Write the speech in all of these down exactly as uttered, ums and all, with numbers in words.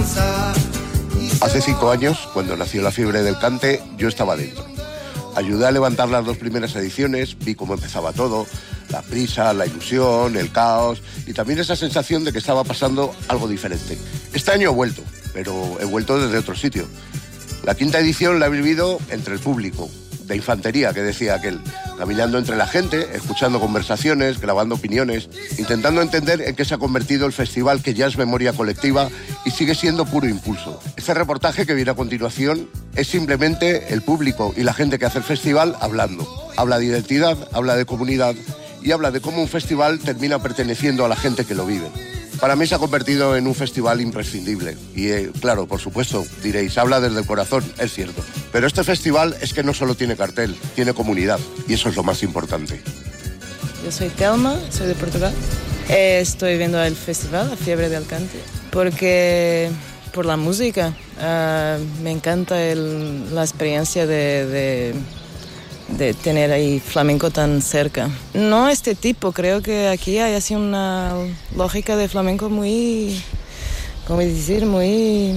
Hace cinco años, cuando nació la fiebre del cante, yo estaba dentro. Ayudé a levantar las dos primeras ediciones, vi cómo empezaba todo, la prisa, la ilusión, el caos y también esa sensación de que estaba pasando algo diferente. Este año he vuelto, pero he vuelto desde otro sitio. La quinta edición la he vivido entre el público, de infantería, que decía aquel, caminando entre la gente, escuchando conversaciones, grabando opiniones, intentando entender en qué se ha convertido el festival que ya es memoria colectiva y sigue siendo puro impulso. Este reportaje que viene a continuación es simplemente el público y la gente que hace el festival hablando. Habla de identidad, habla de comunidad y habla de cómo un festival termina perteneciendo a la gente que lo vive. Para mí se ha convertido en un festival imprescindible y, eh, claro, por supuesto, diréis, habla desde el corazón, es cierto. Pero este festival es que no solo tiene cartel, tiene comunidad y eso es lo más importante. Yo soy Telma, soy de Portugal. Eh, estoy viendo el festival, la fiebre del cante, porque por la música. Uh, me encanta el, la experiencia de... de de tener ahí flamenco tan cerca. No este tipo, creo que aquí hay así una lógica de flamenco muy, ¿cómo decir? Muy...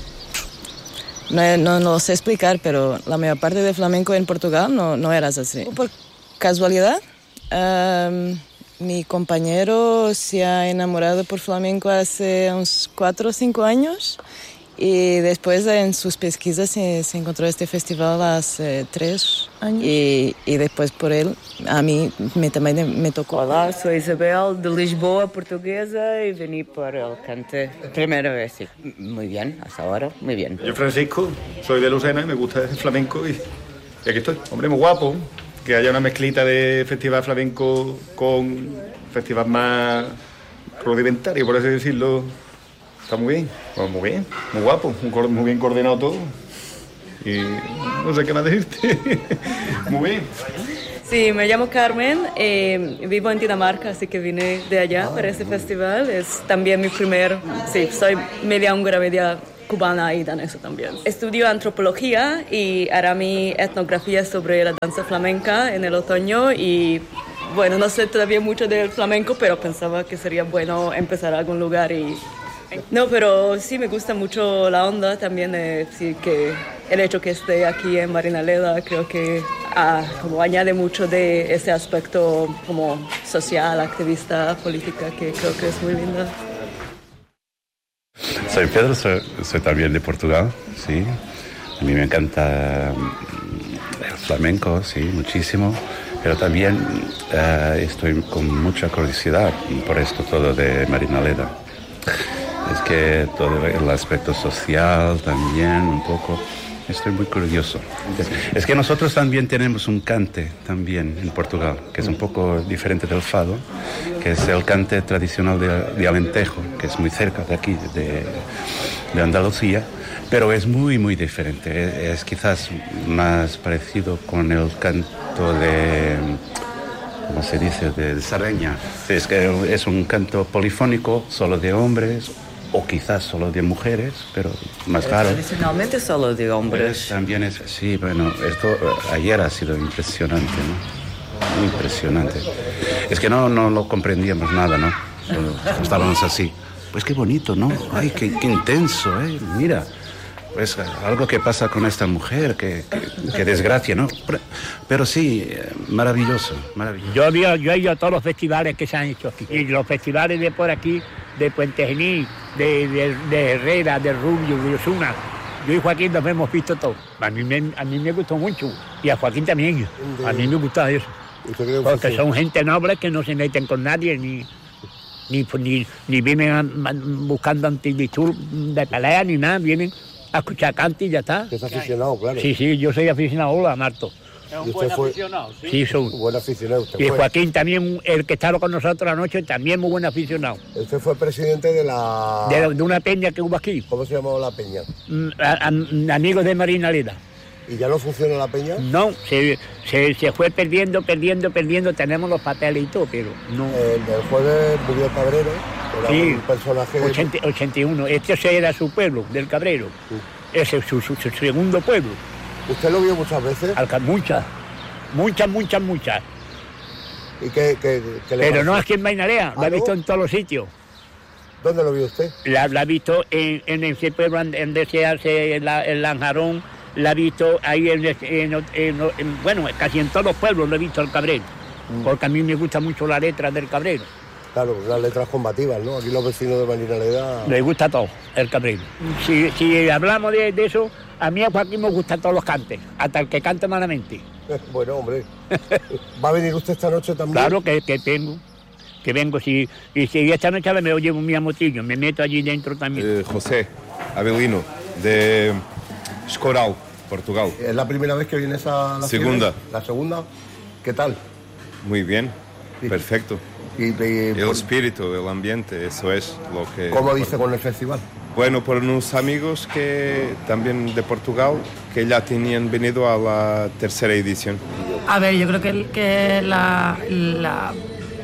No, no, no lo sé explicar, pero la mayor parte de flamenco en Portugal no, no era así. Por casualidad, um, mi compañero se ha enamorado por flamenco hace unos cuatro o cinco años. Y después en sus pesquisas se, se encontró este festival hace tres años y, y después por él a mí me, también me tocó. Hola, soy Isabel de Lisboa, portuguesa, y vení por el cante primera vez. Sí. Muy bien, hasta ahora, muy bien. Yo Francisco, soy de Lucena y me gusta el flamenco y, y aquí estoy. Hombre, muy guapo que haya una mezclita de festival flamenco con festival más rudimentario, por así decirlo. Está muy bien, pues muy bien, muy guapo, muy bien coordinado todo. Y no sé qué más decirte. Muy bien. Sí, me llamo Carmen, eh, vivo en Dinamarca, así que vine de allá para este festival. Es también mi primer, sí, soy media húngara, media cubana y danesa también. Estudio antropología y hará mi etnografía sobre la danza flamenca en el otoño y... Bueno, no sé todavía mucho del flamenco, pero pensaba que sería bueno empezar a algún lugar y... No, pero sí me gusta mucho la onda también, eh, sí, que el hecho que esté aquí en Marinaleda creo que ah, como añade mucho de ese aspecto como social, activista, política, que creo que es muy linda. Soy Pedro, soy, soy también de Portugal, sí. A mí me encanta el flamenco, sí, muchísimo. Pero también uh, estoy con mucha curiosidad por esto todo de Marinaleda. Es que todo el aspecto social también un poco, estoy muy curioso. Es que nosotros también tenemos un cante también en Portugal, que es un poco diferente del fado, que es el cante tradicional de, de Alentejo, que es muy cerca de aquí, de, de Andalucía, pero es muy, muy diferente. Es, es quizás más parecido con el canto de... ¿Cómo se dice? De Sardeña. Es que es un canto polifónico, solo de hombres, o quizás solo de mujeres, pero más raro. Tradicionalmente solo de hombres. Pero también es, sí, bueno, esto ayer ha sido impresionante, ¿no? Muy impresionante. Es que no, no lo comprendíamos nada, ¿no? Solo estábamos así. Pues qué bonito, ¿no? Ay, qué, qué intenso, ¿eh? Mira. Pues algo que pasa con esta mujer, que, que, que desgracia, ¿no? Pero, pero sí, maravilloso, maravilloso. Yo, yo, yo he ido a todos los festivales que se han hecho aquí. Y los festivales de por aquí, de Puente Genil, de, de, de Herrera, de Rubio, de Osuna. Yo y Joaquín nos hemos visto todos. A mí, me, a mí me gustó mucho. Y a Joaquín también. A mí me gusta eso. Porque son gente noble que no se meten con nadie, ni... Ni, ni, ni vienen a, a, buscando antidisturbios de pelea, ni nada. Vienen a escuchar cante y ya está. Que es aficionado, claro. Sí, sí, yo soy aficionado, hola, Marto. Es un buen fue... aficionado, ¿sí? Sí, soy. Un buen aficionado. Usted y fue... Joaquín también, el que estaba con nosotros anoche, también muy buen aficionado. Usted fue presidente de la... De, de una peña que hubo aquí. ¿Cómo se llamaba la peña? A, a, amigos de Marinaleda. ¿Y ya no funciona la peña? No, se, se, se fue perdiendo, perdiendo, perdiendo. Tenemos los papeles y todo, pero no. El, el jueves murió Cabrero, era sí, un personaje... ochenta, ochenta y uno. Este era su pueblo, del Cabrero. Sí. Ese es su, su, su segundo pueblo. ¿Usted lo vio muchas veces? Alca, muchas, muchas, muchas, muchas. ¿Y qué, qué, qué le Pero parece? no aquí en Mainarea, ¿Ah, lo he no? visto en todos los sitios. ¿Dónde lo vio usted? La, la he visto en, en ese pueblo donde se hace la, el lanjarón, la he visto ahí en, en, en, en, en, bueno, casi en todos los pueblos lo he visto el cabrero, mm. porque a mí me gusta mucho la letra del cabrero. Claro, las letras combativas, ¿no? Aquí los vecinos de Marinaleda... Les gusta todo, el cabrero. Si, si hablamos de, de eso, a mí a Joaquín me gustan todos los cantes, hasta el que canta malamente. Bueno, hombre, ¿va a venir usted esta noche también? Claro que, que tengo. Que vengo, si, y si esta noche me lo llevo mi amotillo, me meto allí dentro también. Eh, José Avelino, de Escorial, Portugal. ¿Es la primera vez que vienes a la Segunda. Fiebre? ¿La segunda? ¿Qué tal? Muy bien, sí. Perfecto. Y, y, el por... espíritu, el ambiente, eso es lo que... ¿Cómo viste con el festival? Bueno, por unos amigos que también de Portugal, que ya tenían venido a la tercera edición. A ver, yo creo que, que la... la...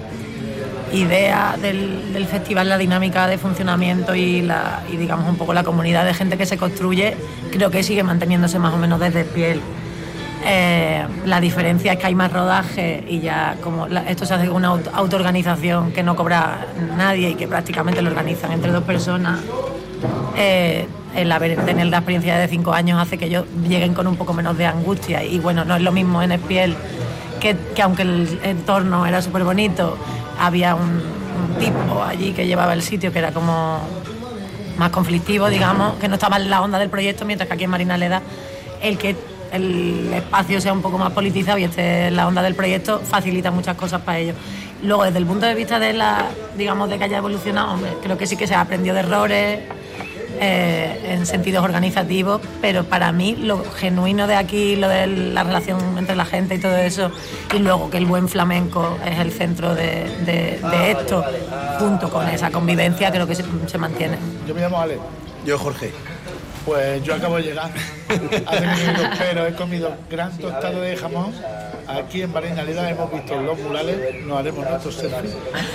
idea del, del festival, la dinámica de funcionamiento y, la, y digamos un poco la comunidad de gente que se construye, creo que sigue manteniéndose más o menos desde Espiel. Eh, la diferencia es que hay más rodaje y ya como la, esto se hace con una auto, autoorganización que no cobra nadie y que prácticamente lo organizan entre dos personas. Eh, el haber tener la experiencia de cinco años hace que ellos lleguen con un poco menos de angustia y bueno, no es lo mismo en Espiel que, que aunque el entorno era súper bonito, había un, un tipo allí que llevaba el sitio que era como más conflictivo, digamos, que no estaba en la onda del proyecto, mientras que aquí en Marinaleda el que el espacio sea un poco más politizado y esté en la onda del proyecto facilita muchas cosas para ellos. Luego, desde el punto de vista de la, digamos, de que haya evolucionado, hombre, creo que sí que se ha aprendido de errores eh, en sentidos organizativos, pero para mí lo genuino de aquí, lo de la relación entre la gente y todo eso, y luego que el buen flamenco es el centro de, de, de esto, junto con esa convivencia, creo que se, se mantiene. Yo me llamo Ale. Yo Jorge. Pues yo acabo de llegar hace minutos, pero he comido gran tostado de jamón. Aquí en Marinaleda hemos visto los murales, nos haremos nuestros selfies.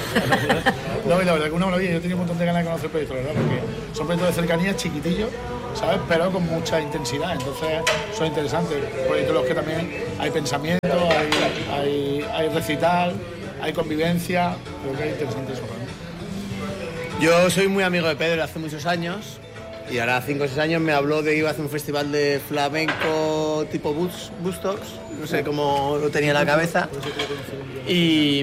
No, y la verdad que una maravilla, yo tenía un montón de ganas de conocer el proyecto, ¿verdad? Porque son proyectos de cercanía chiquitillos, ¿sabes? Pero con mucha intensidad, entonces son interesantes. Proyectos en los que también hay pensamiento, hay, hay, hay recital, hay convivencia, creo que es interesante eso para mí. Yo soy muy amigo de Pedro hace muchos años. Y ahora cinco o seis años me habló de que iba a hacer un festival de flamenco tipo Bustox, no sé cómo lo tenía en la cabeza. Y,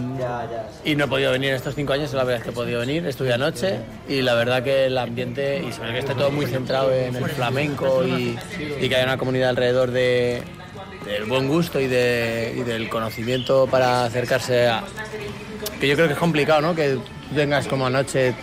y no he podido venir estos cinco años, es la verdad que he podido venir, estuve anoche y la verdad que el ambiente, y sobre que esté todo muy centrado en el flamenco y, y que haya una comunidad alrededor de, del buen gusto y, de, y del conocimiento para acercarse a... Que yo creo que es complicado, ¿no? Que vengas como anoche...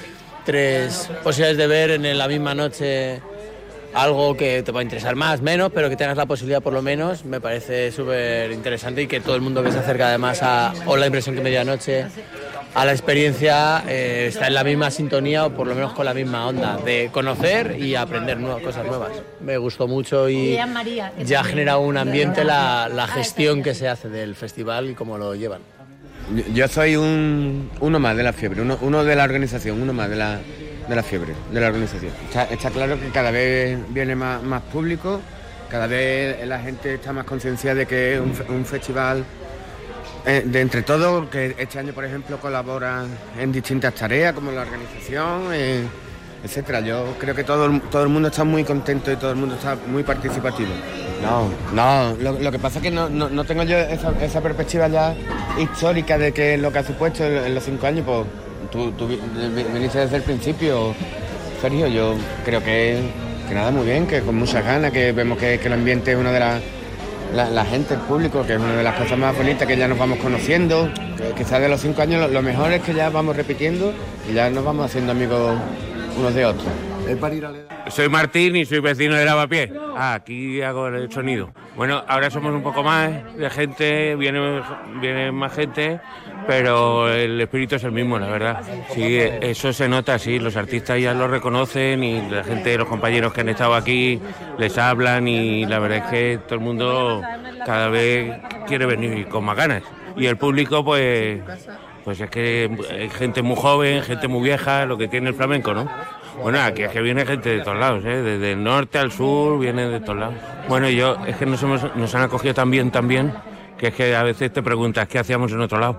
tres posibilidades de ver en la misma noche algo que te va a interesar más, menos, pero que tengas la posibilidad por lo menos, me parece súper interesante y que todo el mundo que se acerca además a, o la impresión que me dio anoche, a la experiencia, eh, está en la misma sintonía o por lo menos con la misma onda, de conocer y aprender nuevas, cosas nuevas. Me gustó mucho y ya genera un ambiente la, la gestión que se hace del festival y cómo lo llevan. Yo soy un, uno más de la fiebre, uno, uno de la organización, uno más de la, de la fiebre, de la organización. Está, está claro que cada vez viene más, más público, cada vez la gente está más concienciada de que es un, un festival eh, de entre todos, que este año, por ejemplo, colabora en distintas tareas, como la organización, eh, etcétera. Yo creo que todo, todo el mundo está muy contento y todo el mundo está muy participativo. No, no, lo, lo que pasa es que no, no, no tengo yo esa, esa perspectiva ya histórica de que lo que ha supuesto en, en los cinco años, pues tú, tú viniste desde el principio, Sergio. Yo creo que, que nada, muy bien, que con muchas ganas, que vemos que, que el ambiente es una de las, la, la gente, el público, que es una de las cosas más bonitas, que ya nos vamos conociendo, que quizás de los cinco años lo, lo mejor es que ya vamos repitiendo y ya nos vamos haciendo amigos unos de otros. ¿Es para ir a Soy Martín y soy vecino de Lavapiés. Ah, aquí hago el sonido. Bueno, ahora somos un poco más de gente, viene, viene más gente, pero el espíritu es el mismo, la verdad. Sí, eso se nota, sí, los artistas ya lo reconocen y la gente, los compañeros que han estado aquí, les hablan y la verdad es que todo el mundo cada vez quiere venir con más ganas. Y el público, pues, pues es que hay gente muy joven, gente muy vieja, lo que tiene el flamenco, ¿no? Bueno, aquí es que viene gente de todos lados, ¿eh? Desde el norte al sur, viene de todos lados. Bueno, yo, es que nos, hemos, nos han acogido tan bien, tan bien, que es que a veces te preguntas qué hacíamos en otro lado.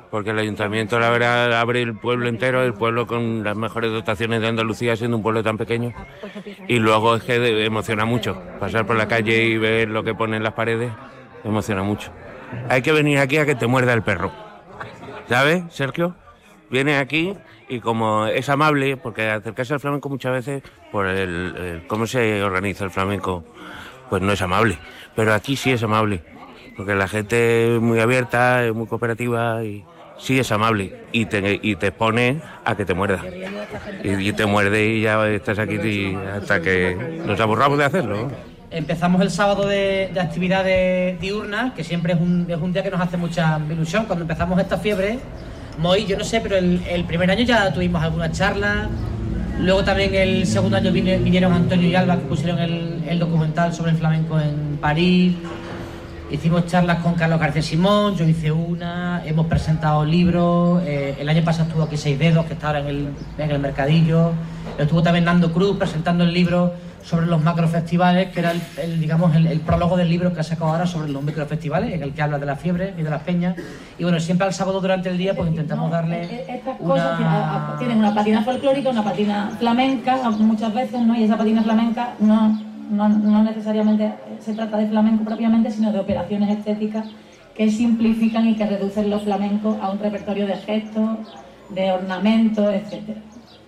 porque el ayuntamiento, la verdad, abre el pueblo entero, el pueblo con las mejores dotaciones de Andalucía, siendo un pueblo tan pequeño. Y luego es que emociona mucho. Pasar por la calle y ver lo que ponen las paredes, emociona mucho. Hay que venir aquí a que te muerda el perro. ¿Sabes, Sergio? Vienes aquí y como es amable, porque acercarse al flamenco muchas veces, por el, el cómo se organiza el flamenco, pues no es amable. Pero aquí sí es amable, porque la gente es muy abierta, es muy cooperativa y sí es amable. Y te, y te expone a que te muerda. Y, y te muerde y ya estás aquí y hasta que nos aburramos de hacerlo. Empezamos el sábado de, de actividades diurnas, que siempre es un, es un día que nos hace mucha ilusión. Cuando empezamos esta fiebre, Moy, yo no sé, pero el, el primer año ya tuvimos algunas charlas. Luego también el segundo año vine, vinieron Antonio y Alba, que pusieron el, el documental sobre el flamenco en París. Hicimos charlas con Carlos García Simón, yo hice una, hemos presentado libros. Eh, el año pasado estuvo aquí Seis Dedos, que está ahora en el, en el mercadillo. Estuvo también Nando Cruz presentando el libro sobre los macrofestivales, que era el, el, digamos, el, el prólogo del libro que ha sacado ahora sobre los microfestivales, en el que habla de la fiebre y de las peñas. Y bueno, siempre al sábado durante el día pues intentamos darle Estas una... cosas tienen una patina folclórica, una patina flamenca, muchas veces, ¿no? Y esa patina flamenca no, no, no necesariamente se trata de flamenco propiamente, sino de operaciones estéticas que simplifican y que reducen los flamencos a un repertorio de gestos, de ornamentos, etcétera.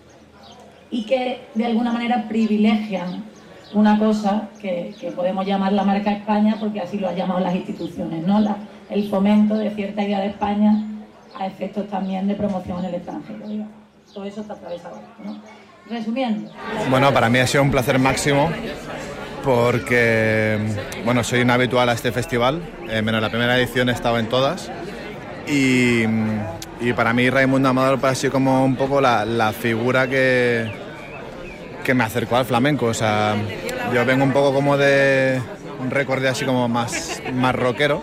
Y que de alguna manera privilegian una cosa que, que podemos llamar la marca España, porque así lo han llamado las instituciones, ¿no? La, el fomento de cierta idea de España a efectos también de promoción en el extranjero, digamos. Todo eso está atravesado, ¿no? Resumiendo. Bueno, para mí ha sido un placer máximo porque, bueno, soy un habitual a este festival, eh, menos la primera edición he estado en todas y... Y para mí Raimundo Amador ha sido como un poco la, la figura que, que me acercó al flamenco. O sea, yo vengo un poco como de un recorrido así como más, más rockero.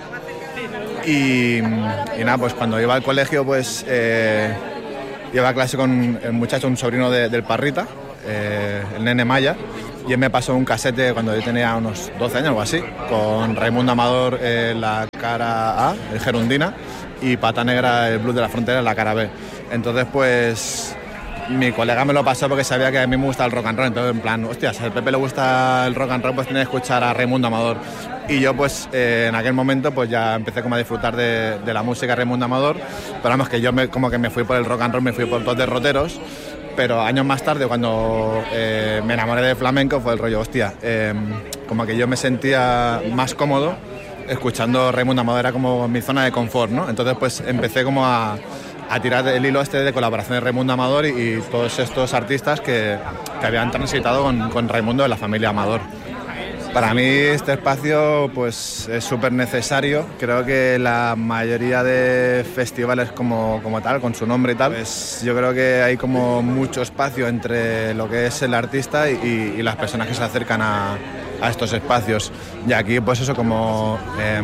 Y, y nada, pues cuando iba al colegio, pues eh, iba a clase con el muchacho, un sobrino de, del Parrita, eh, el nene Maya. Y él me pasó un casete cuando yo tenía unos doce años o así, con Raimundo Amador en la cara A, el Gerundina, y Pata Negra, el Blues de la Frontera, en la cara B. Entonces, pues, mi colega me lo pasó porque sabía que a mí me gusta el rock and roll. Entonces, en plan, hostia, si al Pepe le gusta el rock and roll, pues tiene que escuchar a Raimundo Amador. Y yo, pues, eh, en aquel momento, pues ya empecé como a disfrutar de, de la música de Raimundo Amador. Pero vamos, que yo me, como que me fui por el rock and roll, me fui por dos derroteros. Pero años más tarde, cuando eh, me enamoré del flamenco, fue el rollo, hostia, eh, como que yo me sentía más cómodo escuchando Raimundo Amador, era como mi zona de confort, ¿no? Entonces pues empecé como a, a tirar el hilo este de colaboración de Raimundo Amador y, y todos estos artistas que, que habían transitado con, con Raimundo de la familia Amador. Para mí este espacio pues es súper necesario. Creo que la mayoría de festivales como, como tal, con su nombre y tal, pues yo creo que hay como mucho espacio entre lo que es el artista y, y las personas que se acercan a, a estos espacios. Y aquí pues eso como eh,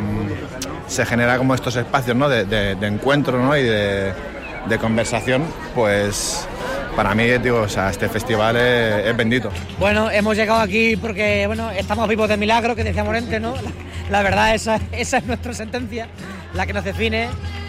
se genera como estos espacios, ¿no? de, de, de encuentro, ¿no? y de, de conversación, pues... Para mí, digo, o sea, este festival es, es bendito. Bueno, hemos llegado aquí porque, bueno, estamos vivos de milagro, que decía Morente, ¿no? La, la verdad, esa, esa es nuestra sentencia, la que nos define.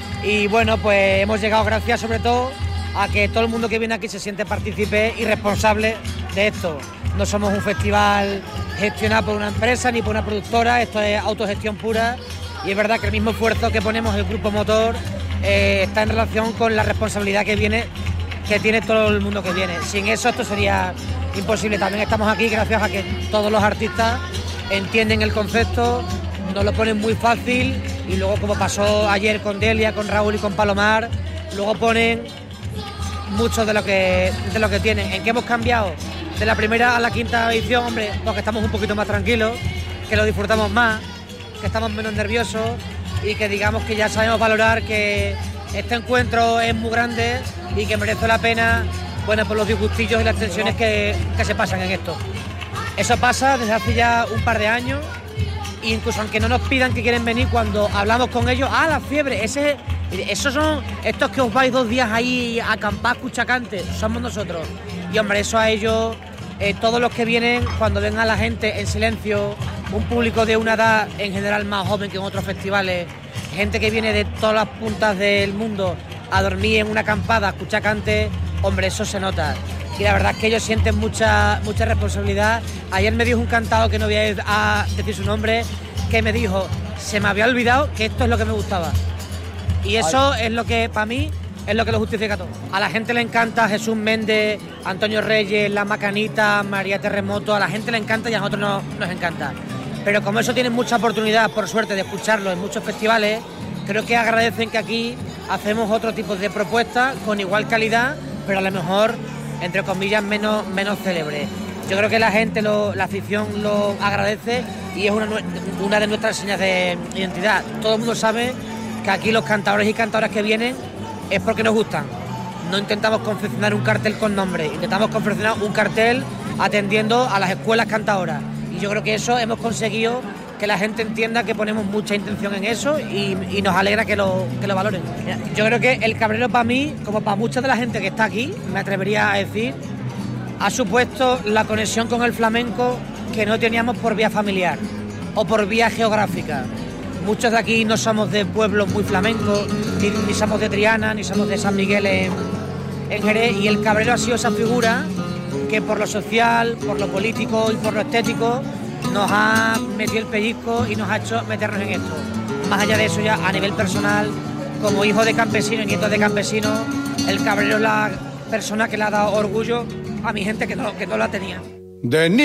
Y bueno, pues hemos llegado gracias sobre todo a que todo el mundo que viene aquí se siente partícipe y responsable de esto. No somos un festival gestionado por una empresa ni por una productora, esto es autogestión pura. Y es verdad que el mismo esfuerzo que ponemos el Grupo Motor eh, está en relación con la responsabilidad que viene que tiene todo el mundo que viene. Sin eso esto sería imposible. También estamos aquí gracias a que todos los artistas entienden el concepto, nos lo ponen muy fácil y luego, como pasó ayer con Delia, con Raúl y con Palomar, luego ponen mucho de lo que, de lo que tienen. ¿En qué hemos cambiado de la primera a la quinta edición? Hombre, porque estamos un poquito más tranquilos, que lo disfrutamos más, que estamos menos nerviosos y que digamos que ya sabemos valorar que este encuentro es muy grande y que merece la pena, bueno, por los disgustillos y las tensiones que, que se pasan en esto. Eso pasa desde hace ya un par de años, e incluso aunque no nos pidan que quieren venir, cuando hablamos con ellos, ah, la fiebre, ese, esos son estos que os vais dos días ahí a acampar, escuchacante, somos nosotros. Y hombre, eso a ellos, eh, todos los que vienen, cuando venga la gente en silencio, un público de una edad en general más joven que en otros festivales, gente que viene de todas las puntas del mundo a dormir en una acampada, a escuchar cante, hombre, eso se nota. Y la verdad es que ellos sienten mucha, mucha responsabilidad. Ayer me dijo un cantado, que no voy a ir a decir su nombre, que me dijo, se me había olvidado que esto es lo que me gustaba. Y eso Ay. es lo que, para mí, es lo que lo justifica todo. A la gente le encanta Jesús Méndez, Antonio Reyes, La Macanita, María Terremoto, a la gente le encanta y a nosotros no, nos encanta. Pero como eso tienen mucha oportunidad, por suerte, de escucharlo en muchos festivales, creo que agradecen que aquí hacemos otro tipo de propuestas con igual calidad, pero a lo mejor, entre comillas, menos, menos célebre. Yo creo que la gente, lo, la afición lo agradece y es una, una de nuestras señas de identidad. Todo el mundo sabe que aquí los cantadores y cantadoras que vienen es porque nos gustan. No intentamos confeccionar un cartel con nombre, intentamos confeccionar un cartel atendiendo a las escuelas cantadoras. Y yo creo que eso hemos conseguido que la gente entienda que ponemos mucha intención en eso y, y nos alegra que lo, que lo valoren. Yo creo que el cabrero para mí, como para mucha de la gente que está aquí, me atrevería a decir, ha supuesto la conexión con el flamenco que no teníamos por vía familiar o por vía geográfica. Muchos de aquí no somos de pueblos muy flamencos, ni, ni somos de Triana, ni somos de San Miguel en, en Jerez, y el cabrero ha sido esa figura que por lo social, por lo político y por lo estético nos ha metido el pellizco y nos ha hecho meternos en esto. Más allá de eso, ya a nivel personal, como hijo de campesino y nieto de campesino, el cabrero es la persona que le ha dado orgullo a mi gente que no, que no la tenía. De